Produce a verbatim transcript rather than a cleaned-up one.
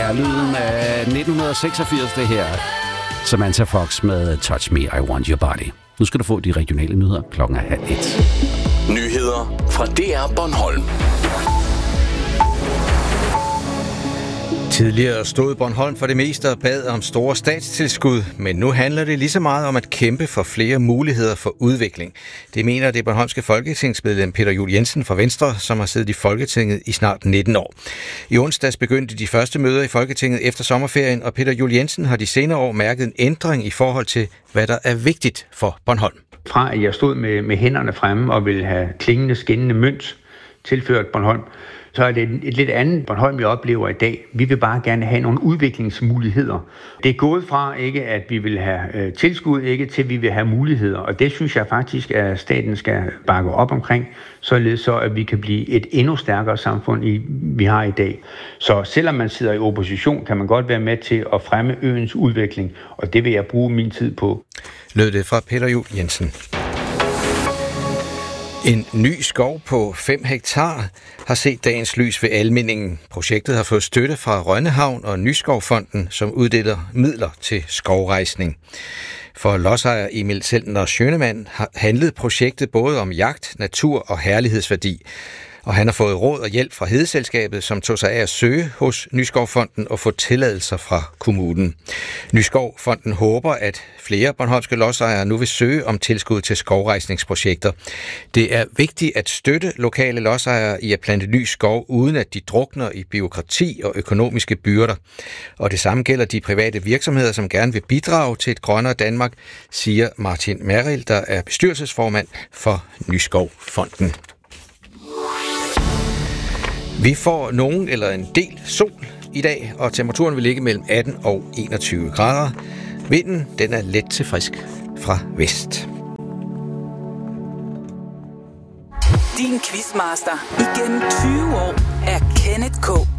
er lyden af nitten seksogfirs, det her. Samantha Fox med Touch Me, I Want Your Body. Nu skal du få de regionale nyheder. Klokken er halv et. Nyheder fra D R Bornholm. Tidligere stod Bornholm for det meste og bad om store statstilskud, men nu handler det lige så meget om at kæmpe for flere muligheder for udvikling. Det mener det bornholmske folketingsmedlem Peter Juel-Jensen fra Venstre, som har siddet i Folketinget i snart nitten år. I onsdags begyndte de første møder i Folketinget efter sommerferien, og Peter Juel-Jensen har de senere år mærket en ændring i forhold til, hvad der er vigtigt for Bornholm. Fra at jeg stod med, med hænderne fremme og ville have klingende, skinnende mønt tilført Bornholm, så er det et lidt andet Bornholm, vi oplever i dag. Vi vil bare gerne have nogle udviklingsmuligheder. Det er gået fra ikke, at vi vil have øh, tilskud, ikke til at vi vil have muligheder. Og det synes jeg faktisk, at staten skal bakke op omkring, således så at vi kan blive et endnu stærkere samfund, i, vi har i dag. Så selvom man sidder i opposition, kan man godt være med til at fremme øens udvikling, og det vil jeg bruge min tid på. Lød det fra Peter Juel-Jensen. En ny skov på fem hektar har set dagens lys ved Almindingen. Projektet har fået støtte fra Rønnehavn og Nyskovfonden, som uddeler midler til skovrejsning. For lodsejer Emil Seltner Schønemann handlede projektet både om jagt, natur og herlighedsværdi. Og han har fået råd og hjælp fra Hedeselskabet, som tog sig af at søge hos Nyskovfonden og få tilladelser fra kommunen. Nyskovfonden håber, at flere bornholmske lodsejere nu vil søge om tilskud til skovrejsningsprojekter. Det er vigtigt at støtte lokale lodsejere i at plante ny skov, uden at de drukner i bureaukrati og økonomiske byrder. Og det samme gælder de private virksomheder, som gerne vil bidrage til et grønnere Danmark, siger Martin Merrild, der er bestyrelsesformand for Nyskovfonden. Vi får nogen eller en del sol i dag, og temperaturen vil ligge mellem atten og enogtyve grader. Vinden den er let til frisk fra vest. Din quizmaster igennem tyve år er Kenneth K.